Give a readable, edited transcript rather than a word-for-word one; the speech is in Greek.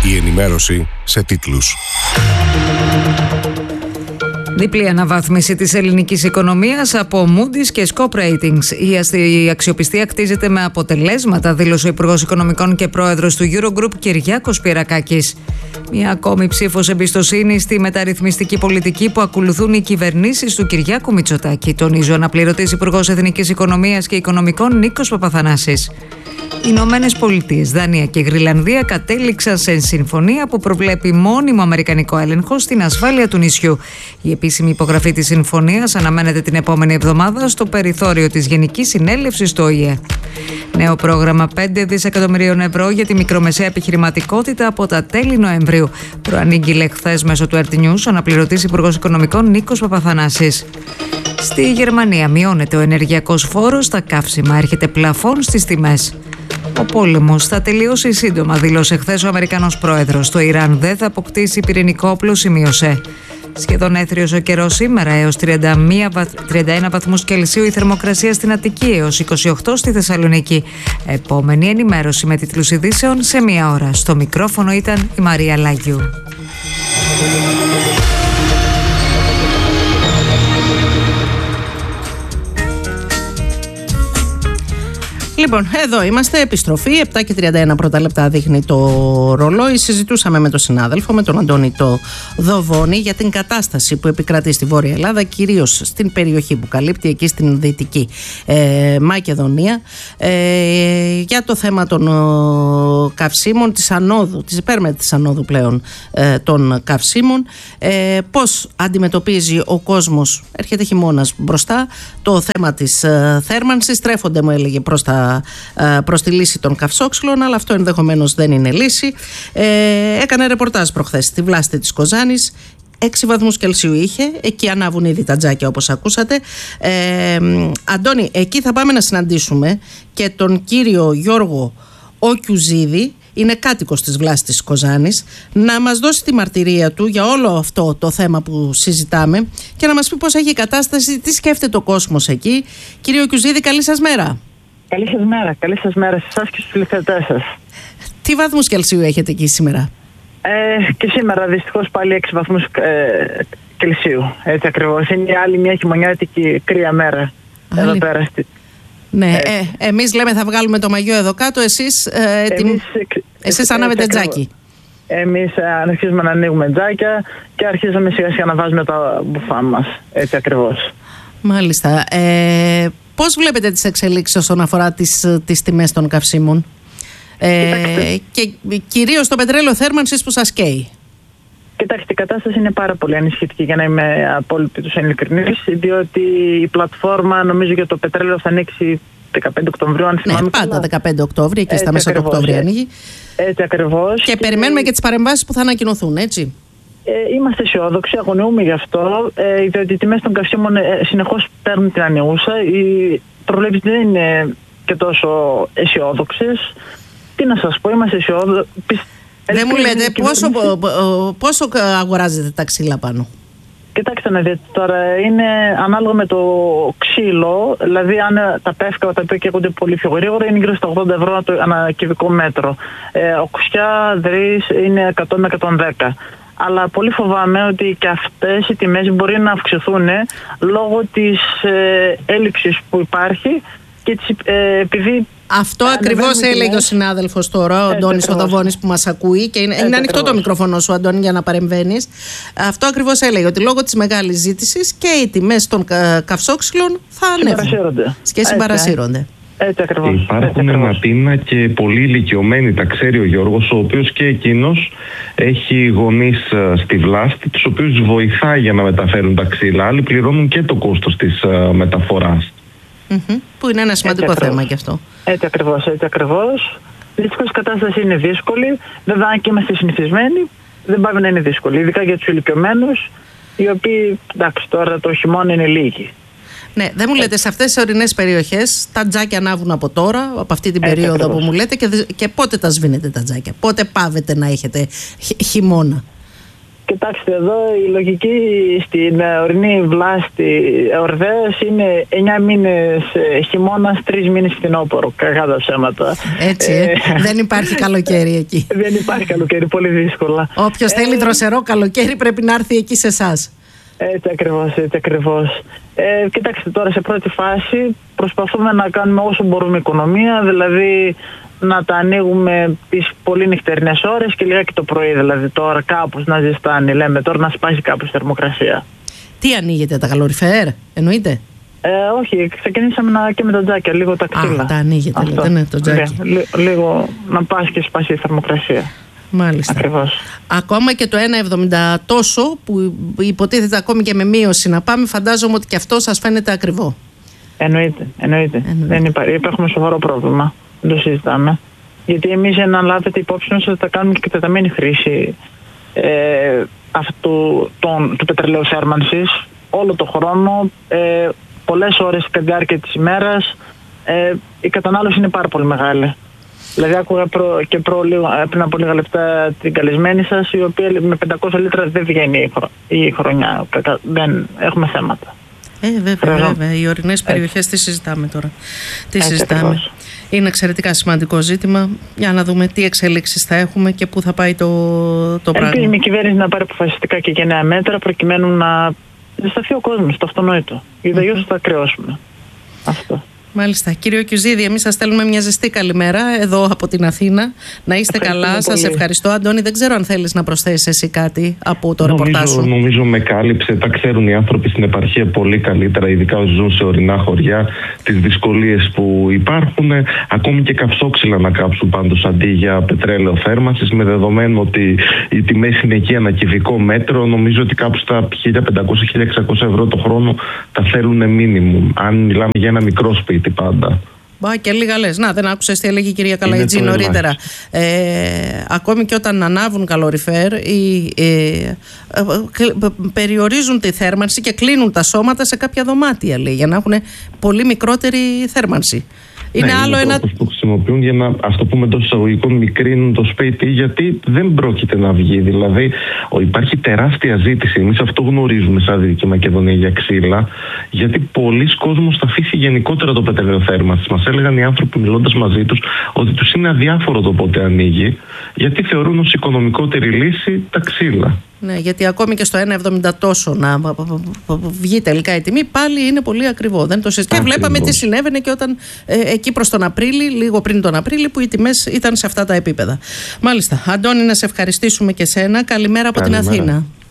Η ενημέρωση σε τίτλους. Διπλή αναβάθμιση της ελληνικής οικονομίας από Moody's και Scope Ratings. Η αξιοπιστία κτίζεται με αποτελέσματα, δήλωσε ο Υπουργός Οικονομικών και Πρόεδρος του Eurogroup Κυριάκος Πυρακάκης. Μια ακόμη ψήφος εμπιστοσύνη στη μεταρρυθμιστική πολιτική που ακολουθούν οι κυβερνήσεις του Κυριάκου Μητσοτάκη, τονίζει ο αναπληρωτής Υπουργός Εθνικής Οικονομίας και Οικονομικών Νίκος Παπαθανάσης. Οι Ηνωμένες Πολιτείες, Δανία και Γρυλανδία κατέληξαν σε συμφωνία που προβλέπει μόνιμο αμερικανικό έλεγχο στην ασφάλεια του νησιού. Η επίσημη υπογραφή της συμφωνίας αναμένεται την επόμενη εβδομάδα στο περιθώριο της Γενικής Συνέλευσης του ΟΗΕ. Νέο πρόγραμμα 5 δισεκατομμυρίων ευρώ για τη μικρομεσαία επιχειρηματικότητα από τα τέλη Νοεμβρίου. Προανήγγειλε χθες μέσω του RT News ο αναπληρωτής Υπουργός Οικονομικών Νίκος Παπαθανάσης. Στη Γερμανία μειώνεται ο ενεργειακός φόρος στα καύσιμα, έρχεται πλαφόν στις τιμές. Ο πόλεμος θα τελειώσει σύντομα, δήλωσε χθες ο Αμερικανός πρόεδρος. Το Ιράν δεν θα αποκτήσει πυρηνικό όπλο, σημείωσε. Σχεδόν έθριος ο καιρός σήμερα, έως 31 βαθμούς Κελσίου η θερμοκρασία στην Αττική, έως 28 στη Θεσσαλονίκη. Επόμενη ενημέρωση με τίτλους ειδήσεων σε μία ώρα. Στο μικρόφωνο ήταν η Μαρία Λάγιου. Λοιπόν, εδώ είμαστε, επιστροφή, 7:31 πρώτα λεπτά δείχνει το ρολόι. Συζητούσαμε με τον συνάδελφο, με τον Αντώνη το Δοβόνη, για την κατάσταση που επικρατεί στη Βόρεια Ελλάδα, κυρίως στην περιοχή που καλύπτει, εκεί στην Δυτική Μακεδονία, για το θέμα των καυσίμων, της ανόδου, της υπέρμετρης ανόδου πλέον των καυσίμων, πώς αντιμετωπίζει ο κόσμος, έρχεται χειμώνας μπροστά, το θέμα της θέρμανσης, στρέφονται, μου έλεγε, προς τη λύση των καυσόξυλων, αλλά αυτό ενδεχομένως δεν είναι λύση. Έκανε ρεπορτάζ προχθές στη Βλάστη της Κοζάνης. 6 βαθμούς Κελσίου είχε, εκεί ανάβουν ήδη τα τζάκια όπως ακούσατε. Αντώνη, εκεί θα πάμε να συναντήσουμε και τον κύριο Γιώργο Οκιουζίδη, είναι κάτοικος της Βλάστης της Κοζάνης, να μας δώσει τη μαρτυρία του για όλο αυτό το θέμα που συζητάμε και να μας πει πώς έχει η κατάσταση, τι σκέφτεται ο κόσμος εκεί. Κύριε Οκιουζίδη, καλή σας μέρα. Καλή σας μέρα σε εσάς και στους τηλεθεατές σας. Τι βαθμούς Κελσίου έχετε εκεί σήμερα? Και σήμερα δυστυχώς πάλι 6 βαθμούς Κελσίου, έτσι ακριβώς. Είναι άλλη μια χειμωνιάτικη κρύα μέρα εδώ πέρα. Ναι, εμείς λέμε θα βγάλουμε το μαγιό εδώ κάτω, εσείς ανάβετε τζάκι. Εμείς αρχίζουμε να ανοίγουμε τζάκια και αρχίζουμε σιγά σιγά να βάζουμε τα μπουφά μας, έτσι ακριβώς. Μάλιστα. Πώς βλέπετε τις εξελίξεις όσον αφορά τις τιμές των καυσίμων και κυρίως το πετρέλαιο θέρμανσης που σας καίει? Κοιτάξτε, η κατάσταση είναι πάρα πολύ ανησυχητική, για να είμαι απόλυτος ειλικρινής, διότι η πλατφόρμα νομίζω για το πετρέλαιο θα ανοίξει 15 Οκτωβρίου, αν θυμάμαι. Ναι, πάντα 15 Οκτώβρη και στα μέσα του Οκτώβρη ανοίγει. Έτσι ακριβώς. Και περιμένουμε και τις παρεμβάσεις που θα ανακοινωθούν, έτσι. Είμαστε αισιόδοξοι, αγωνιούμε γι' αυτό, διότι οι τιμές των καυσίμων συνεχώς παίρνουν την ανιούσα. Οι προβλέψεις δεν είναι και τόσο αισιόδοξες. Τι να σας πω, είμαστε αισιόδοξοι. Δεν μου λέτε πόσο αγοράζετε τα ξύλα πάνω? Κοιτάξτε να δείτε τώρα, είναι ανάλογα με το ξύλο, δηλαδή αν τα πεύκα τα οποία καίγονται πολύ πιο γρήγορα είναι γύρω στα 80 ευρώ ανά κυβικό μέτρο. Οξιά, δρύς είναι 100 με 110. Αλλά πολύ φοβάμαι ότι και αυτές οι τιμές μπορεί να αυξηθούν λόγω της έλλειψης που υπάρχει και επειδή... Αυτό ακριβώς έλεγε ο συνάδελφος τώρα, ο Αντώνης ο Δοβόνης, που μας ακούει και είναι ανοιχτό το μικρόφωνο σου, Αντώνη, για να παρεμβαίνεις. Αυτό ακριβώς έλεγε, ότι λόγω της μεγάλης ζήτησης και οι τιμές των καυσόξυλων θα ανέβουν και συμπαρασύρονται. Υπάρχουν Ματίνα και πολύ ηλικιωμένοι, τα ξέρει ο Γιώργος, ο οποίος και εκείνος έχει γονείς στη Βλάστη, τους οποίους βοηθάει για να μεταφέρουν τα ξύλα. Άλλοι πληρώνουν και το κόστος της μεταφοράς. Που είναι ένα σημαντικό θέμα και αυτό. Έτσι ακριβώς. Δυστυχώς η κατάσταση είναι δύσκολη. Βέβαια, αν και είμαστε συνηθισμένοι, δεν πάει να είναι δύσκολη. Ειδικά για τους ηλικιωμένους, οι οποίοι, εντάξει, τώρα το χειμώνα είναι λίγοι. Ναι, δεν μου λέτε, σε αυτές τις ορεινές περιοχές τα τζάκια ανάβουν από τώρα, από αυτή την περίοδο που μου λέτε, και πότε τα σβήνετε τα τζάκια? Πότε πάβετε να έχετε χειμώνα? Κοιτάξτε, εδώ η λογική στην ορεινή βλάστη Ορδέας είναι 9 μήνες χειμώνας, 3 μήνες φθινόπωρο. Κακά τα ψέματα. Έτσι, δεν υπάρχει καλοκαίρι εκεί. Δεν υπάρχει καλοκαίρι, πολύ δύσκολα. Όποιος θέλει δροσερό καλοκαίρι πρέπει να έρθει εκεί σε εσάς. Έτσι ακριβώς. Κοιτάξτε, τώρα σε πρώτη φάση προσπαθούμε να κάνουμε όσο μπορούμε οικονομία, δηλαδή να τα ανοίγουμε τις πολύ νυχτερινές ώρες και λίγα και το πρωί, δηλαδή τώρα κάπως να ζεστάνει, λέμε τώρα να σπάσει κάπως η θερμοκρασία. Τι ανοίγετε, τα καλοριφέρ, εννοείται? Όχι, ξεκινήσαμε και με τα τζάκια, λίγο τα ξύλα. Τα ανοίγετε, λέτε, ναι, το τζάκι. Λίγο να πάσει και σπάσει η θερμοκρασία. Μάλιστα. Ακριβώς. Ακόμα και το 1,70 τόσο που υποτίθεται ακόμη και με μείωση να πάμε, φαντάζομαι ότι και αυτό σας φαίνεται ακριβό. Εννοείται. Δεν υπάρχει, έχουμε σοβαρό πρόβλημα. Δεν το συζητάμε. Γιατί εμείς να λάβετε υπόψη μας ότι θα κάνουμε και εκτεταμένη χρήση του πετρελαίου θέρμανσης όλο το χρόνο, πολλές ώρες κατά τη διάρκεια της ημέρας. Η κατανάλωση είναι πάρα πολύ μεγάλη. Δηλαδή άκουγα πριν από λίγα λεπτά την καλεσμένη σας, η οποία με 500 λίτρα δεν βγαίνει η χρονιά. Δεν έχουμε θέματα. Βέβαια. Οι ορεινές περιοχές τι συζητάμε τώρα. Είναι εξαιρετικά σημαντικό ζήτημα. Για να δούμε τι εξέλιξεις θα έχουμε και πού θα πάει το πράγμα. Ελπίζουμε η κυβέρνηση να πάρει αποφασιστικά και γενναία μέτρα προκειμένου να ζεσταθεί ο κόσμος, το αυτονόητο. Γιατί αλλιώς θα κρεώσουμε. Αυτό. Μάλιστα. Κύριο Κιουζίδη, εμείς σας στέλνουμε μια ζεστή καλημέρα εδώ από την Αθήνα. Να είστε καλά. Σας ευχαριστώ. Αντώνη, δεν ξέρω αν θέλεις να προσθέσεις εσύ κάτι από το ρεπορτάζ σου. Νομίζω με κάλυψε. Τα ξέρουν οι άνθρωποι στην επαρχία πολύ καλύτερα, ειδικά όσοι ζουν σε ορεινά χωριά, τις δυσκολίες που υπάρχουν. Ακόμη και καυσόξυλα να κάψουν πάντως αντί για πετρέλαιο θέρμανσης, με δεδομένο ότι οι τιμές είναι εκεί ένα κυβικό μέτρο. Νομίζω ότι κάπου στα 1.500-1.600 ευρώ το χρόνο τα θέλουν μίνιμουμ. Αν μιλάμε για ένα μικρό σπίτι. Πάντα. Και λίγα λες. Να, δεν άκουσες τι έλεγε η κυρία Καλαϊτζή νωρίτερα. Ακόμη και όταν ανάβουν καλοριφέρ, περιορίζουν τη θέρμανση και κλείνουν τα σώματα σε κάποια δωμάτια, λέει, για να έχουν πολύ μικρότερη θέρμανση. Είναι άλλο ένα τρόπος που χρησιμοποιούν για να, ας το πούμε εντός εισαγωγικών, μικρύνουν το σπίτι, γιατί δεν πρόκειται να βγει. Δηλαδή υπάρχει τεράστια ζήτηση. Εμείς αυτό γνωρίζουμε σαν Δυτική Μακεδονία για ξύλα, γιατί πολλοί κόσμος θα αφήσει γενικότερα το πετρέλαιο θέρμανσης. Μας έλεγαν οι άνθρωποι μιλώντας μαζί τους ότι τους είναι αδιάφορο το πότε ανοίγει, γιατί θεωρούν ως οικονομικότερη λύση τα ξύλα. Ναι, γιατί ακόμη και στο 1,70 τόσο να βγει τελικά η τιμή, πάλι είναι πολύ ακριβό. Δεν το συζητάμε. Και βλέπαμε τι συνέβαινε και όταν εκεί προς τον Απρίλη, λίγο πριν τον Απρίλη, που οι τιμές ήταν σε αυτά τα επίπεδα. Μάλιστα. Αντώνη, να σε ευχαριστήσουμε και σένα. Καλημέρα από την Αθήνα.